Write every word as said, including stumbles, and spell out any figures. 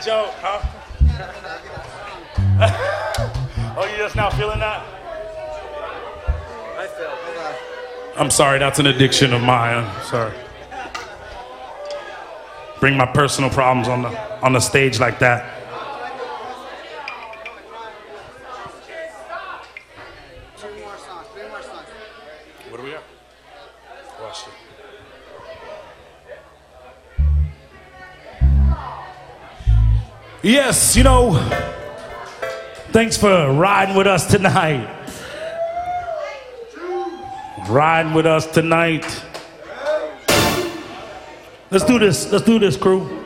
joke, huh? Oh, you just now feeling that? I feel. I'm sorry, that's an addiction of mine. I'm sorry. Bring my personal problems on the on the stage like that. Two more songs, three more songs. What do we got? Watch it. Yes, you know, thanks for riding with us tonight. Riding with us tonight. Let's do this. Let's do this, crew.